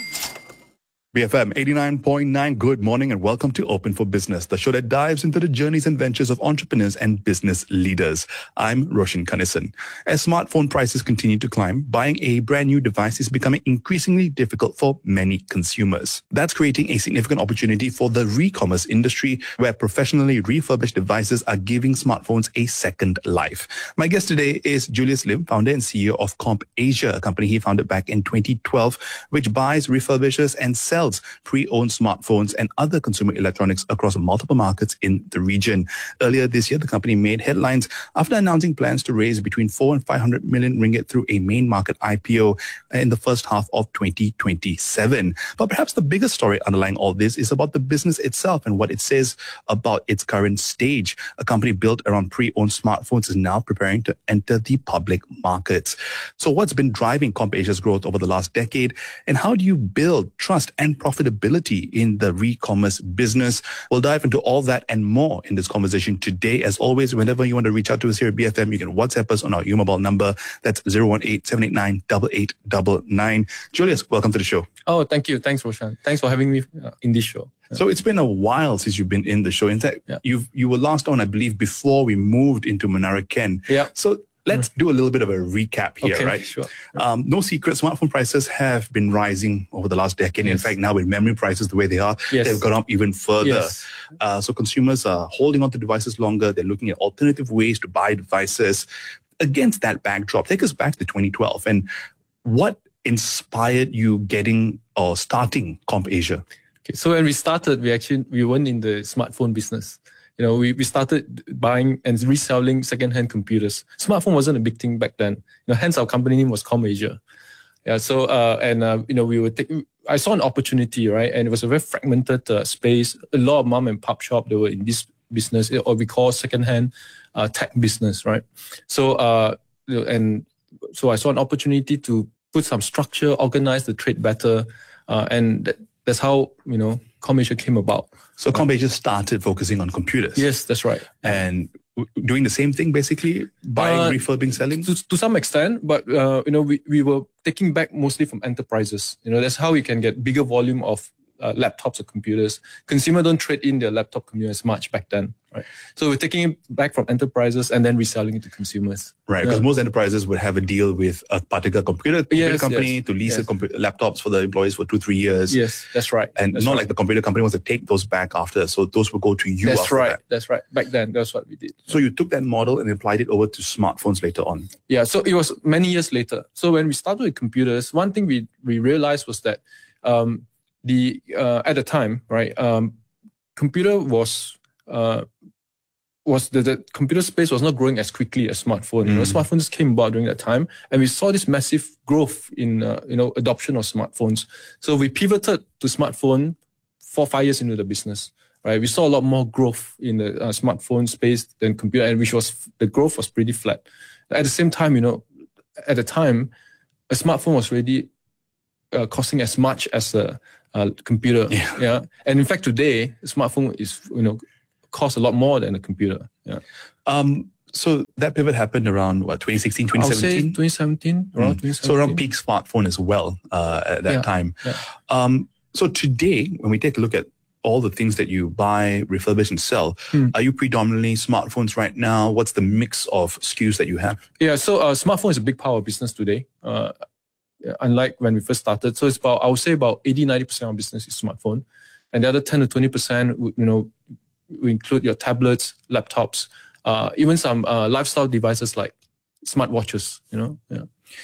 B F M eighty-nine point nine, good morning and welcome to Open for Business, the show that dives into the journeys and ventures of entrepreneurs and business leaders. I'm Roshan Kanesan. As smartphone prices continue to climb, buying a brand new device is becoming increasingly difficult for many consumers. That's creating a significant opportunity for the re-commerce industry, where professionally refurbished devices are giving smartphones a second life. My guest today is Julius Lim, founder and C E O of Comp Asia, a company he founded back in twenty twelve, which buys, refurbishes and sells pre-owned smartphones and other consumer electronics across multiple markets in the region. Earlier this year, the company made headlines after announcing plans to raise between four and five hundred million ringgit through a main market I P O in the first half of twenty twenty-seven. But perhaps the biggest story underlying all this is about the business itself and what it says about its current stage. A company built around pre-owned smartphones is now preparing to enter the public markets. So what's been driving Comp Asia's growth over the last decade, and how do you build trust and profitability in the re-commerce business? We'll dive into all that and more in this conversation today. As always, whenever you want to reach out to us here at B F M, you can WhatsApp us on our U mobile number. That's zero one eight, seven eight nine, eight eight nine nine. Julius, welcome to the show. Oh, thank you. Thanks, Roshan. Thanks for having me uh, in this show. Yeah. So it's been a while since you've been in the show. In fact, yeah. you've, you were last on, I believe, before we moved into Menara Ken. Yeah. So let's do a little bit of a recap here, okay, right? Sure. Um, no secret, smartphone prices have been rising over the last decade. Yes. In fact, now with memory prices the way they are, yes. they've gone up even further. Yes. Uh, so consumers are holding on to devices longer. They're looking at alternative ways to buy devices. Against that backdrop, take us back to twenty twelve. And what inspired you getting or starting Comp Asia? Okay, so when we started, we actually we weren't in the smartphone business. You know, we, we started buying and reselling second-hand computers. Smartphone wasn't a big thing back then. You know, hence our company name was Comp Asia. Yeah. So uh, and uh, you know, we were take, I saw an opportunity, right? And it was a very fragmented uh, space. A lot of mom and pop shop that were in this business, or we call second-hand uh, tech business, right? So uh, and so I saw an opportunity to put some structure, organize the trade better, uh, and that, that's how you know Comp Asia came about. So Comp Asia started focusing on computers. Yes, that's right. And doing the same thing, basically buying, uh, refurbing, selling. To, to some extent, but uh, you know we, we were taking back mostly from enterprises. You know that's how we can get bigger volume of uh, laptops or computers. Consumer don't trade in their laptop computer as much back then, right? So we're taking it back from enterprises and then reselling it to consumers. Right, because Yeah. most enterprises would have a deal with a particular computer, computer Yes, company yes, to lease yes. the compu- laptops for the employees for two, three years. Yes, that's right. And That's not right. like the computer company wants to take those back after. So those will go to you That's after right. that. That's right. Back then, that's what we did. So you took that model and applied it over to smartphones later on. Yeah, so it was many years later. So when we started with computers, one thing we, we realized was that um, the uh, at the time, right, um, computer was uh, was the, the computer space was not growing as quickly as smartphone. You know, Mm. smartphones came about during that time, and we saw this massive growth in uh, you know adoption of smartphones. So we pivoted to smartphone four five years into the business. Right, we saw a lot more growth in the uh, smartphone space than computer, and which was the growth was pretty flat. At the same time, you know, at the time, a smartphone was already uh, costing as much as a, a computer. Yeah. yeah, and in fact, today, a smartphone is you know costs a lot more than a computer. Yeah. Um. So that pivot happened around what twenty sixteen, twenty I'll say seventeen. twenty seventeen, around Mm. twenty seventeen. So around peak smartphone as well uh, at that Yeah, time. yeah. Um. So today, when we take a look at all the things that you buy, refurbish, and sell, Hmm. are you predominantly smartphones right now? What's the mix of S K Us that you have? Yeah, so uh, smartphone is a big part of business today. Uh, yeah, unlike when we first started, so it's about I would say about eighty ninety percent of business is smartphone, and the other ten to twenty percent, you know, we include your tablets, laptops, uh, even some uh, lifestyle devices like smartwatches. You know, yeah.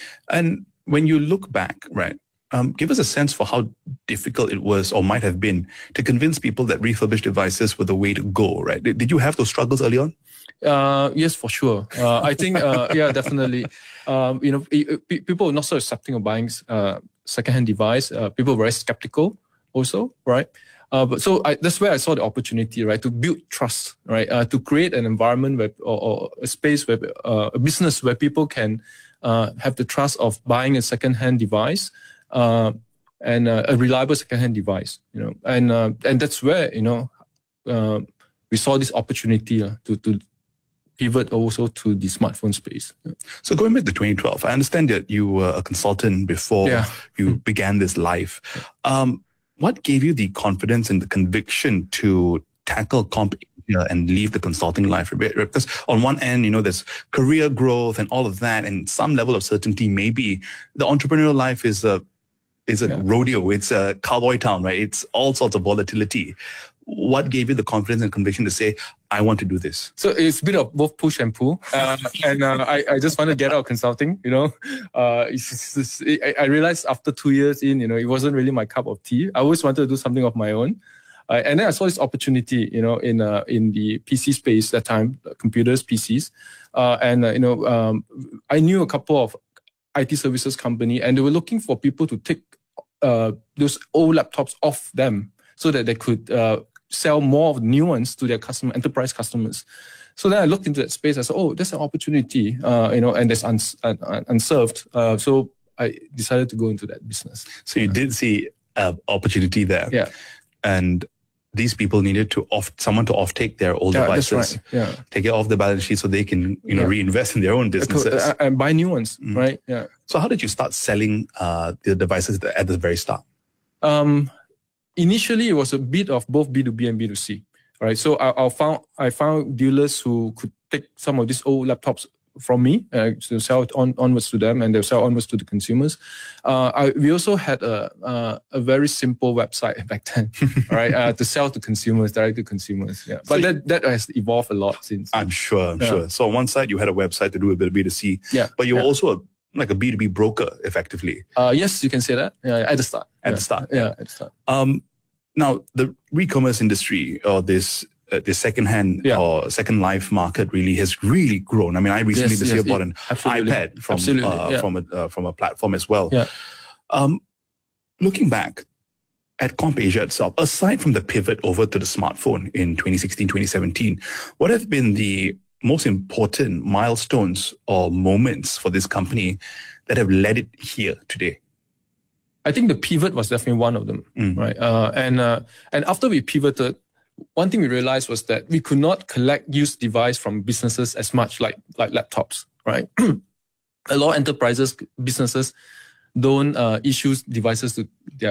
And when you look back, right, um, give us a sense for how difficult it was or might have been to convince people that refurbished devices were the way to go, right? Did, did you have those struggles early on? Uh, yes, for sure. Uh, I think, uh, yeah, definitely. Um, you know, pe- pe- people are not so accepting of buying uh, secondhand device. Uh, people were very skeptical also, right? Uh, but so I, that's where I saw the opportunity, right, to build trust, right, uh, to create an environment where, or, or a space where uh, a business where people can uh, have the trust of buying a secondhand device. Uh, and uh, a reliable secondhand device, you know, and uh, and that's where you know uh, we saw this opportunity uh, to to pivot also to the smartphone space. So going back to twenty twelve, I understand that you were a consultant before Yeah. you began this life. Um, what gave you the confidence and the conviction to tackle comp Asia and leave the consulting life a bit? Because on one end, you know, there's career growth and all of that, and some level of certainty. Maybe the entrepreneurial life is a is a rodeo. It's a cowboy town, right? It's all sorts of volatility. What gave you the confidence and conviction to say, I want to do this? So it's a bit of both push and pull. Uh, and uh, I, I just want to get out of consulting, you know. Uh, it's, it's, I, I realized after two years in, you know, it wasn't really my cup of tea. I always wanted to do something of my own. Uh, and then I saw this opportunity, you know, in uh, in the P C space that time, computers, P Cs. Uh, and, uh, you know, um, I knew a couple of I T services company, and they were looking for people to take uh, those old laptops off them so that they could uh, sell more of new ones to their customer, enterprise customers. So then I looked into that space. I said, "Oh, there's an opportunity, uh, you know, and there's uns- un- un- unserved." Uh, so I decided to go into that business. So you did see an opportunity there. Yeah. And these people needed to off someone to offtake their old Yeah, that's devices, right. Yeah. take it off the balance sheet so they can, you know, Yeah. reinvest in their own businesses. Uh, and buy new ones, Mm. right? Yeah. So how did you start selling uh, the devices at the very start? Um, initially, it was a bit of both B two B and B two C, right? So I, I found I found dealers who could take some of these old laptops from me uh, to sell it on, onwards to them, and they'll sell onwards to the consumers. Uh, I, we also had a uh, a very simple website back then, right? Uh, to sell to consumers, direct to consumers. Yeah, but So that that has evolved a lot since. I'm sure, I'm Yeah. sure. So on one side, you had a website to do a bit of B two C, Yeah, but you were yeah. also a, like a B two B broker, effectively, Uh, yes, you can say that. Yeah, at the start. at yeah. the start. Yeah, at the start. Um, now, the e-commerce industry or this uh, this second-hand Yeah. or second life market really has really grown. I mean, I recently Yes, this yes, year bought it- an absolutely. iPad from Absolutely, uh, yeah. from a uh, from a platform as well. Yeah. Um, looking back at CompAsia itself, aside from the pivot over to the smartphone in twenty sixteen, twenty seventeen, what have been the most important milestones or moments for this company that have led it here today? I think the pivot was definitely one of them, Mm. right? Uh, and uh, and after we pivoted, one thing we realized was that we could not collect used device from businesses as much like like laptops, right? A lot of enterprises, businesses don't uh, issue devices to their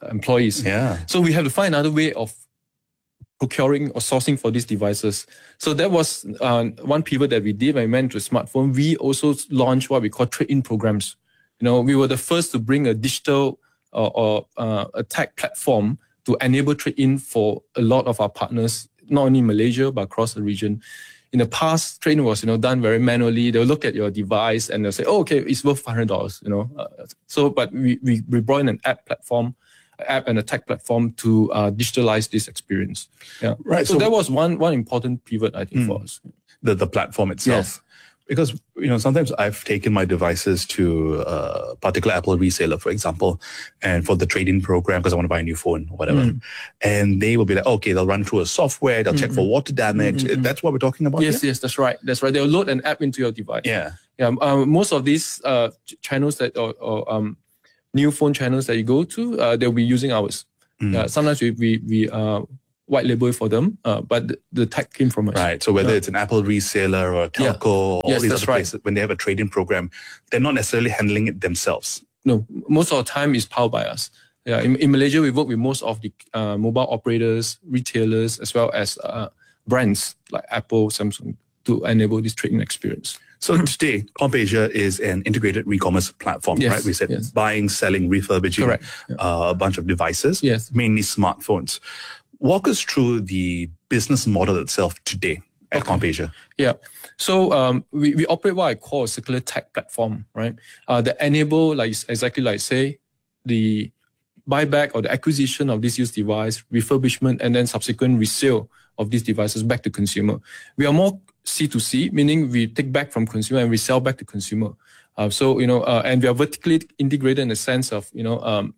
employees. Yeah. So we have to find another way of procuring or sourcing for these devices. So that was uh, one pivot that we did when we went to smartphone. We also launched what we call trade-in programs. You know, we were the first to bring a digital uh, or uh, a tech platform to enable trade-in for a lot of our partners, not only in Malaysia, but across the region. In the past, trade-in was, you know, done very manually. They'll look at your device and they'll say, oh, okay, it's worth five hundred dollars, you know. Uh, so, but we, we, we brought in an app platform, app and a tech platform to uh, digitalize this experience. Yeah. Right. So, so that was one one important pivot, I think, mm, for us. The the platform itself. Yes. Because, you know, sometimes I've taken my devices to a particular Apple reseller, for example, and for the trade-in program, because I want to buy a new phone or whatever. Mm. And they will be like, okay, they'll run through a software, they'll mm-hmm. check for water damage. Mm-hmm. That's what we're talking about Yes, here? yes, that's right. That's right. They'll load an app into your device. Yeah. Yeah. Um, most of these uh, channels that, or, or um, new phone channels that you go to, uh, they'll be using ours. Mm. Uh, sometimes we, we, we uh, white label for them, uh, but the, the tech came from us. Right. So whether yeah. it's an Apple reseller or a telco yeah. or all yes, these that's other right. places, when they have a trade-in program, they're not necessarily handling it themselves. No, most of the time is powered by us. Yeah, in, in Malaysia, we work with most of the uh, mobile operators, retailers, as well as uh, brands like Apple, Samsung to enable this trading experience. So today, CompAsia is an integrated e-commerce platform, yes, right? We said yes. buying, selling, refurbishing Correct. Yeah. Uh, a bunch of devices, yes. mainly smartphones. Walk us through the business model itself today at okay. CompAsia. Yeah. So um, we, we operate what I call a circular tech platform, right? Uh, that enable, like exactly like say, the buyback or the acquisition of this used device, refurbishment, and then subsequent resale of these devices back to consumer. We are more C to C, meaning we take back from consumer and we sell back to consumer. Uh, so, you know, uh, and we are vertically integrated in the sense of, you know, um,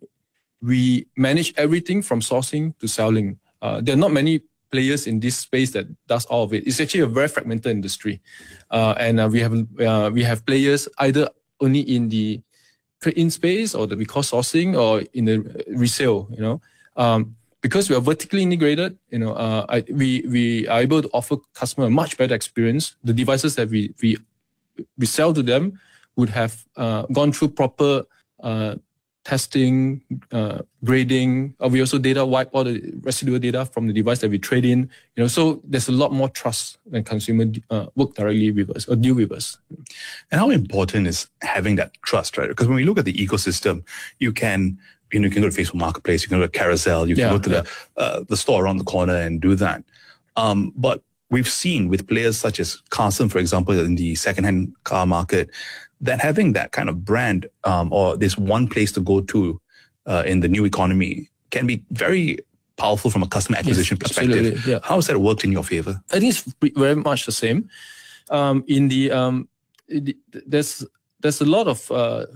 we manage everything from sourcing to selling. Uh, there are not many players in this space that does all of it. It's actually a very fragmented industry. Uh, and uh, we have uh, we have players either only in the trade-in space or the we call sourcing or in the resale, you know. Um, because we are vertically integrated, you know, uh, I, we we are able to offer customer a much better experience. The devices that we we we sell to them would have uh, gone through proper uh, testing, uh, grading. Uh, we also data wipe all the residual data from the device that we trade in. You know, so there's a lot more trust when consumer uh, work directly with us or deal with us. And how important is having that trust, right? Because when we look at the ecosystem, you can you know you can go to Facebook Marketplace, you can go to Carousel, you can yeah, go to yeah. the uh, the store around the corner and do that. Um, but we've seen with players such as Carson, for example, in the secondhand car market, that having that kind of brand um, or this one place to go to uh, in the new economy can be very powerful from a customer acquisition yes, perspective. Yeah. How has that worked in your favor? I think it's very much the same. Um, in the um, it, there's there's a lot of uh,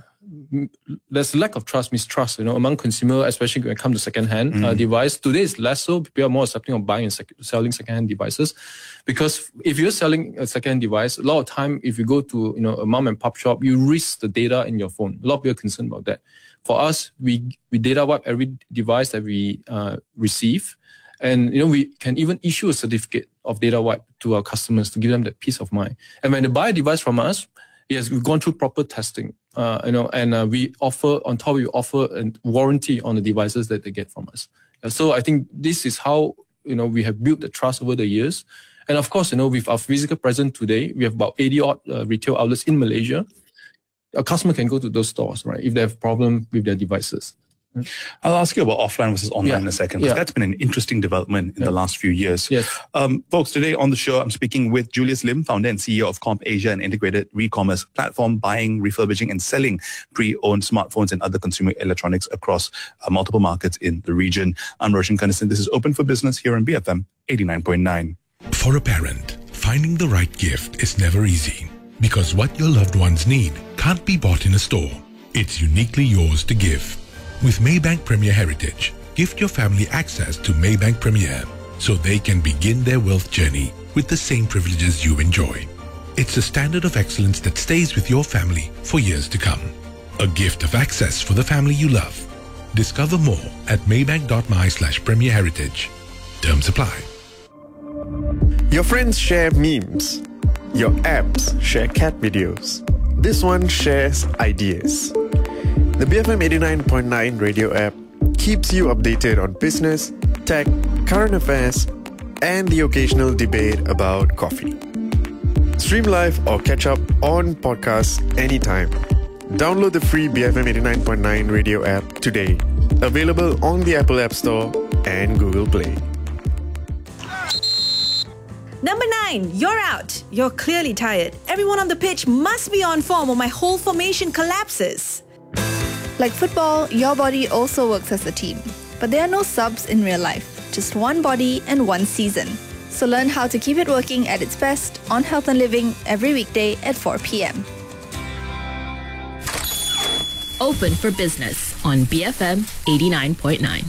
there's lack of trust, mistrust, you know, among consumer, especially when it comes to second-hand mm. uh, device. Today is less so. People are more accepting of buying and sec- selling second-hand devices, because if you're selling a second-hand device, a lot of time, if you go to you know a mom and pop shop, you risk the data in your phone. A lot of people are concerned about that. For us, we we data wipe every device that we uh, receive, and you know we can even issue a certificate of data wipe to our customers to give them that peace of mind. And when they buy a device from us, yes, we've gone through proper testing, uh, you know, and uh, we offer, on top, we offer a warranty on the devices that they get from us. Uh, so I think this is how, you know, we have built the trust over the years. And of course, you know, with our physical presence today, we have about eighty odd uh, retail outlets in Malaysia. A customer can go to those stores, right, if they have a problem with their devices. I'll ask you about offline versus online Yeah. in a second, because Yeah. that's been an interesting development in Yeah. the last few years. Yes. Um, folks, today on the show, I'm speaking with Julius Lim, founder and C E O of CompAsia, an integrated re-commerce platform buying, refurbishing, and selling pre-owned smartphones and other consumer electronics across uh, multiple markets in the region. I'm Roshan Kanesan. This is Open for Business here on B F M eighty-nine point nine. For a parent, finding the right gift is never easy, because what your loved ones need can't be bought in a store. It's uniquely yours to give. With Maybank Premier Heritage, gift your family access to Maybank Premier so they can begin their wealth journey with the same privileges you enjoy. It's a standard of excellence that stays with your family for years to come. A gift of access for the family you love. Discover more at maybank.my slash Premier Heritage. Terms apply. Your friends share memes. Your apps share cat videos. This one shares ideas. The B F M eighty-nine point nine radio app keeps keeps you updated on business, tech, current affairs, and the occasional debate about coffee. Stream live or catch up on podcasts anytime. Download the free B F M eighty-nine point nine radio app today. Available on the Apple App Store and Google Play. Number nine, you're out. You're clearly tired. Everyone on the pitch must be on form or my whole formation collapses. Like football, your body also works as a team. But there are no subs in real life. Just one body and one season. So learn how to keep it working at its best on Health and Living every weekday at four p.m. Open for Business on B F M eighty-nine point nine.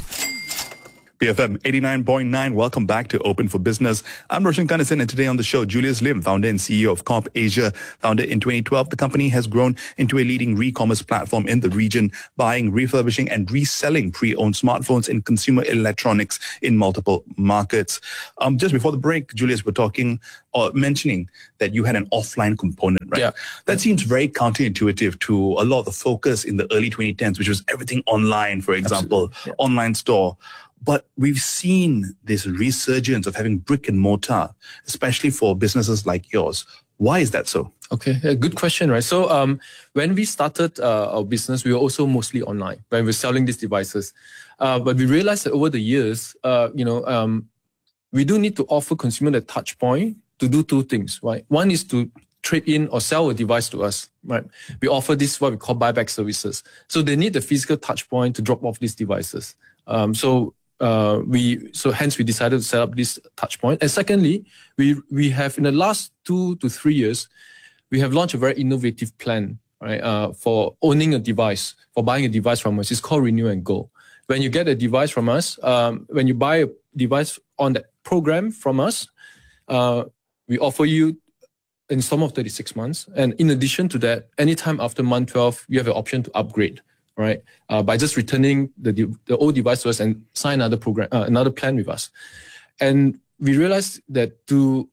B F M eighty-nine point nine. Welcome back to Open for Business. I'm Roshan Kanesan, and today on the show, Julius Lim, founder and C E O of Comp Asia. Founded in twenty twelve, the company has grown into a leading re-commerce platform in the region, buying, refurbishing, and reselling pre-owned smartphones and consumer electronics in multiple markets. Um, just before the break, Julius, we're talking or mentioning that you had an offline component, right? Yeah. That seems very counterintuitive to a lot of the focus in the early twenty tens, which was everything online, for example, yeah. online store. But we've seen this resurgence of having brick and mortar, especially for businesses like yours. Why is that so? Okay, yeah, good question, right? So um, when we started uh, our business, we were also mostly online when we were selling these devices. Uh, but we realized that over the years, uh, you know, um, we do need to offer consumer the touch point to do two things, right? One is to trade in or sell a device to us, right? We offer this what we call buyback services. So they need the physical touch point to drop off these devices. Um, so Uh, we so hence we decided to set up this touch point. And secondly, we we have in the last two to three years, we have launched a very innovative plan, right? Uh, for owning a device, for buying a device from us. It's called Renew and Go. When you get a device from us, um, when you buy a device on that program from us, uh, we offer you an installment of thirty-six months. And in addition to that, anytime after month twelve, you have an option to upgrade. Right, uh, by just returning the the old device to us and sign another program, uh, another plan with us, and we realized that to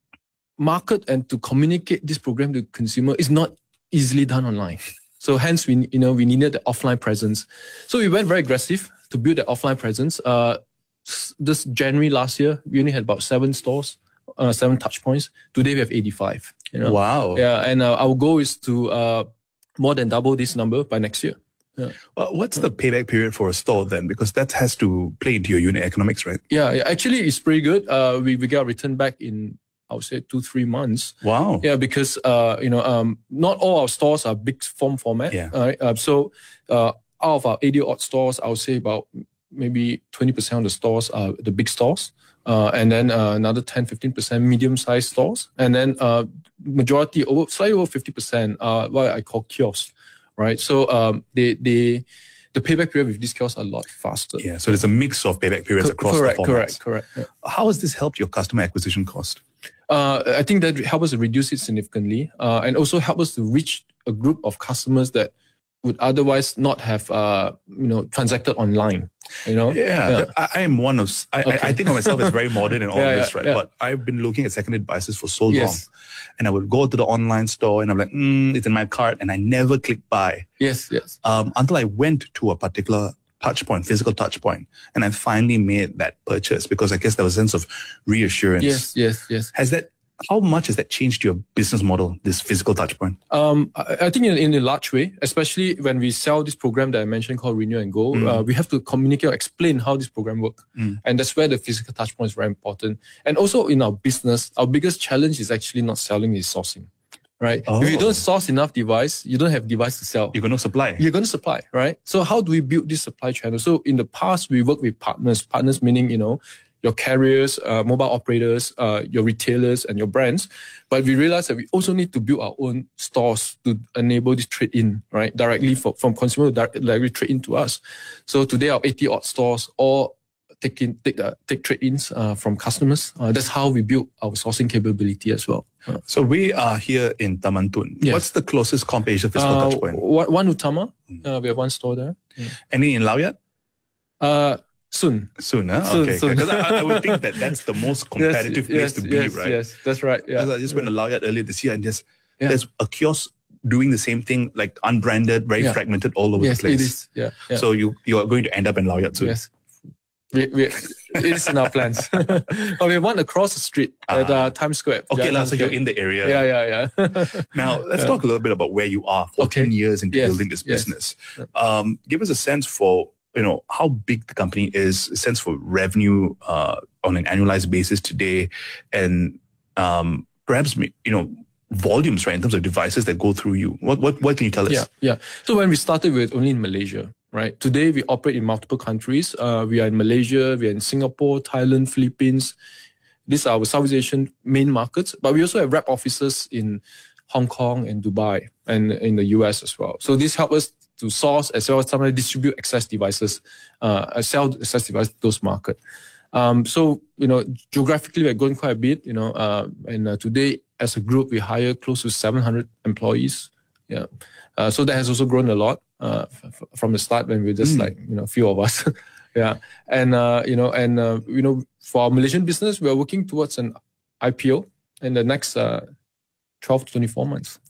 market and to communicate this program to consumer is not easily done online. So hence we you know we needed the offline presence. So we went very aggressive to build the offline presence. Uh, this January last year, we only had about seven stores, uh, seven touch points. Today we have eighty-five. You know? Wow. Yeah, and uh, our goal is to uh, more than double this number by next year. Yeah. Well, what's the payback period for a store then? Because that has to play into your unit economics, right? Yeah, yeah actually it's pretty good. Uh, we, we got a return back in, I would say, two, three months. Wow. Yeah, because, uh, you know, um, not all our stores are big form format. Yeah. Right? Uh, so uh, out of our eighty odd stores, I would say about maybe twenty percent of the stores are the big stores. Uh, and then uh, another ten, fifteen percent medium-sized stores. And then uh, majority, over, slightly over fifty percent are what I call kiosks. Right, so um, they they the payback period with these kiosks are a lot faster. Yeah, so there's a mix of payback periods Co- across correct, the formats. Correct, correct, correct. How has this helped your customer acquisition cost? Uh, I think that helped us to reduce it significantly, uh, and also help us to reach a group of customers that would otherwise not have, uh, you know, transacted online. You know, yeah, yeah. I, I am one of. I, Okay. I think of myself as very modern in all Yeah, this, yeah, right? yeah. But I've been looking at second-hand devices for so Yes. long, and I would go to the online store and I'm like, mm, it's in my cart, and I never click buy. Yes, yes. Um, until I went to a particular touch point, physical touch point, and I finally made that purchase because I guess there was a sense of reassurance. Yes, yes, yes. Has that? How much has that changed your business model? This physical touch point. Um, I, I think in, in a large way, especially when we sell this program that I mentioned called Renew and Go, Mm. uh, we have to communicate or explain how this program works. Mm. And that's where the physical touch point is very important. And also in our business, our biggest challenge is actually not selling, is sourcing. Right? Oh. If you don't source enough device, you don't have device to sell. You're going to supply. You're going to supply, right? So how do we build this supply channel? So in the past, we work with partners. Partners meaning, you know, your carriers, uh, mobile operators, uh, your retailers, and your brands. But we realized that we also need to build our own stores to enable this trade-in, right? Directly for, from consumer to directly trade into us. So today, our eighty odd stores all take in, take, uh, take trade-ins uh, from customers. Uh, that's how we build our sourcing capability as well. Uh, So we are here in Taman Tun. Yes. What's the closest Comp Asia physical uh, touch point? One, one Utama. Uh, we have one store there. Any in Lao Yat? Uh, soon. Soon, huh? Soon, okay. soon. Because I, I would think that that's the most competitive yes, place to yes, be, yes, right? Yes, that's right. Yeah. Because I just went to Lao Yat earlier this year, and there's Yeah. there's a kiosk doing the same thing, like unbranded, very Yeah. fragmented all over Yes, the place. it is. Yeah, yeah. So you you are going to end up in Lau Yat soon. Yes. We, we, it is in our plans. But we want across the street at uh, Times Square. Okay, Yeah, lah, so you're in the area. Yeah, yeah, yeah. Now, let's Yeah. talk a little bit about where you are, fourteen years into Yes, building this yes. business. Um, give us a sense for, you know, how big the company is, a sense for revenue uh, on an annualized basis today, and um, perhaps, you know, volumes, right, in terms of devices that go through you. What what what can you tell us? Yeah, yeah. So when we started, we were only in Malaysia, right? Today, we operate in multiple countries. Uh, we are in Malaysia, we are in Singapore, Thailand, Philippines. These are our Southeast Asian main markets, but we also have rep offices in Hong Kong and Dubai and in the U S as well. So this helps us to source as well as sometimes distribute access devices, uh, sell access devices to those markets. Um, so, you know, geographically, we're going quite a bit, you know, uh, and uh, today, as a group, we hire close to seven hundred employees. Yeah. Uh, so that has also grown a lot uh, f- from the start when we were just Mm. like, you know, a few of us. Yeah. And, uh, you know, and, uh, you know, for our Malaysian business, we are working towards an I P O in the next uh, twelve to twenty-four months.